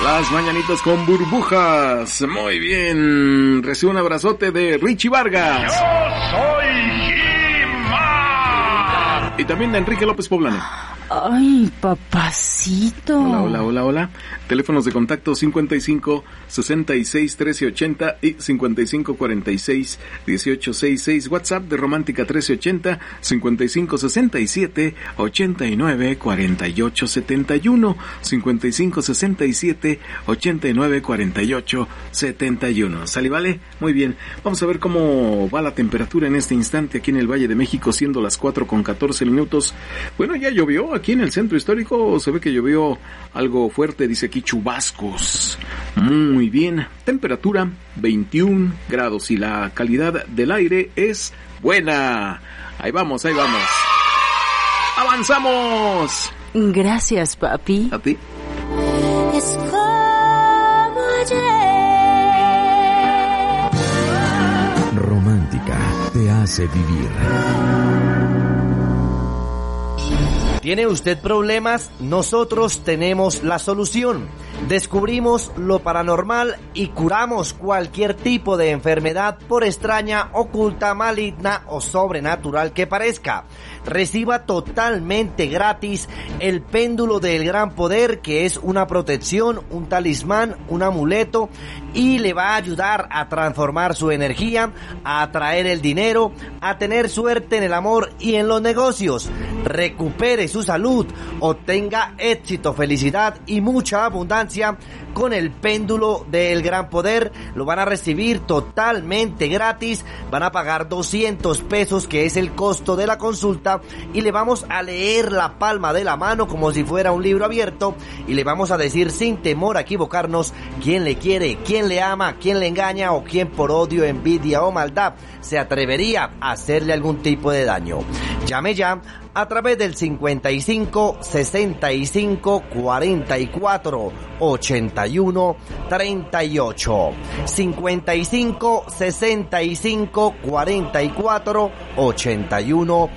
Las mañanitas con burbujas. Muy bien. Recibe un abrazote de Richie Vargas. Yo soy He-Man. Y también de Enrique López Poblano. Ay, papacito. Hola. Teléfonos de contacto 55 66 13 80 y 55 46 18 66. WhatsApp de Romántica 1380 55 67 89 48 71 55 67 89 48 71. ¿Sale, vale? Muy bien. Vamos a ver cómo va la temperatura en este instante aquí en el Valle de México, siendo las 4:14. Bueno, ya llovió aquí en el centro histórico, se ve que llovió algo fuerte, dice aquí chubascos. Muy bien, temperatura 21 grados y la calidad del aire es buena. Ahí vamos. ¡Avanzamos! Gracias, papi. ¿A ti? Es como ayer. Romántica te hace vivir. ¿Tiene usted problemas? Nosotros tenemos la solución. Descubrimos lo paranormal y curamos cualquier tipo de enfermedad, por extraña, oculta, maligna o sobrenatural que parezca. Reciba totalmente gratis el péndulo del gran poder, que es una protección, un talismán, un amuleto, y le va a ayudar a transformar su energía, a atraer el dinero, a tener suerte en el amor y en los negocios. Recupere su salud, obtenga éxito, felicidad y mucha abundancia con el péndulo del gran poder. Lo van a recibir totalmente gratis. Van a pagar 200 pesos, que es el costo de la consulta, y le vamos a leer la palma de la mano como si fuera un libro abierto, y le vamos a decir sin temor a equivocarnos quién le quiere, quién le ama, quién le engaña o quién por odio, envidia o maldad se atrevería a hacerle algún tipo de daño. Llame ya a través del 55 65 44 81 38. 55 65 44 81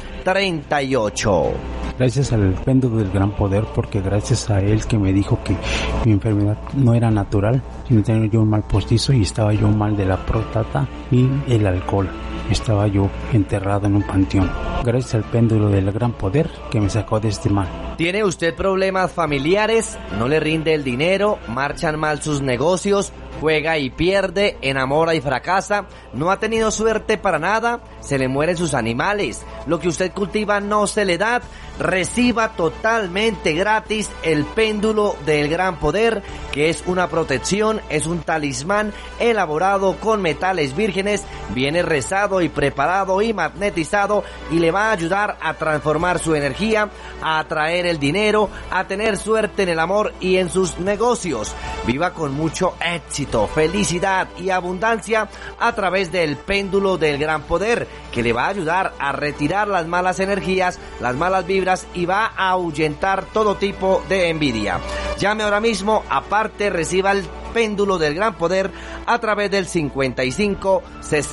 38. Gracias al péndulo del gran poder, porque gracias a él que me dijo que mi enfermedad no era natural, sino tenía yo un mal postizo y estaba yo mal de la próstata y el alcohol. Estaba yo enterrado en un panteón. Gracias al péndulo del gran poder que me sacó de este mal. ¿Tiene usted problemas familiares? ¿No le rinde el dinero? ¿Marchan mal sus negocios? ¿Juega y pierde? ¿Enamora y fracasa? ¿No ha tenido suerte para nada? ¿Se le mueren sus animales? ¿Lo que usted cultiva no se le da? Reciba totalmente gratis el péndulo del gran poder, que es una protección, es un talismán elaborado con metales vírgenes, viene rezado y preparado y magnetizado, y le va a ayudar a transformar su energía, a atraer el dinero, a tener suerte en el amor y en sus negocios. Viva con mucho éxito, felicidad y abundancia a través del péndulo del gran poder, que le va a ayudar a retirar las malas energías, las malas vibras, y va a ahuyentar todo tipo de envidia. Llame ahora mismo, aparte reciba el péndulo del gran poder a través del 55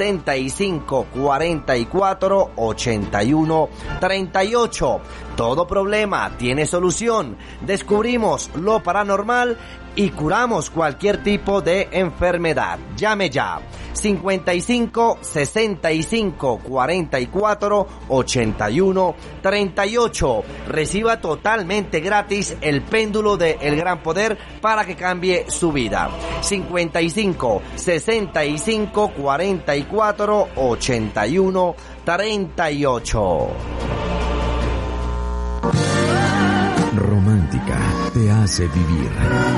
65 44 81 38. Todo problema tiene solución. Descubrimos lo paranormal y curamos cualquier tipo de enfermedad. Llame ya. 55 65 44 81 38. Reciba totalmente gratis el péndulo de El Gran Poder para que cambie su vida. 55 65 44 81 38. Romántica te hace vivir.